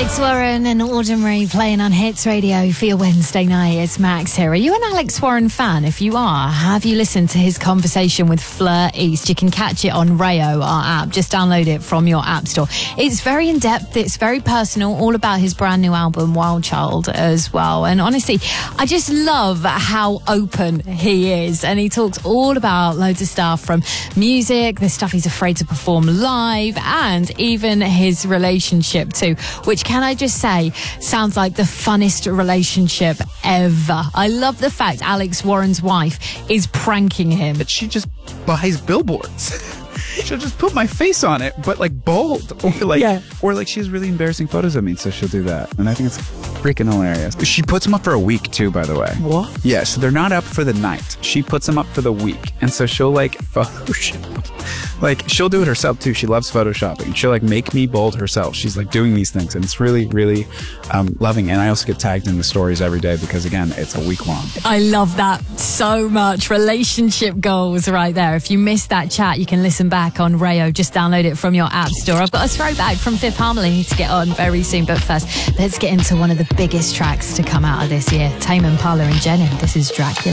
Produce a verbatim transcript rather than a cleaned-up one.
Alex Warren and Ordinary playing on Hits Radio for your Wednesday night. It's Max here. Are you an Alex Warren fan? If you are, have you listened to his conversation with Fleur East? You can catch it on Rayo, our app. Just download it from your app store. It's very in-depth. It's very personal, all about his brand new album, Wild Child, as well. And honestly, I just love how open he is. And he talks all about loads of stuff, from music, the stuff he's afraid to perform live, and even his relationship too, which, can I just say, sounds like the funnest relationship ever. I love the fact Alex Warren's wife is pranking him. But she just buys billboards. She'll just put my face on it, but like bold, or like, yeah. or like she has really embarrassing photos of me, so she'll do that, and I think it's freaking hilarious. She puts them up for a week too, by the way. What? Yeah, so they're not up for the night. She puts them up for the week, and so she'll like Photoshop. Like, she'll do it herself too. She loves photoshopping. She'll like make me bold herself. She's like doing these things, and it's really, really um, loving. And I also get tagged in the stories every day because, again, it's a week long. I love that so much. Relationship goals right there. If you missed that chat, you can listen back on Rayo. Just download it from your app store. I've got a throwback from Fifth Harmony to get on very soon. But first, let's get into one of the biggest tracks to come out of this year. Tame Impala and Jenny. This is Dracula.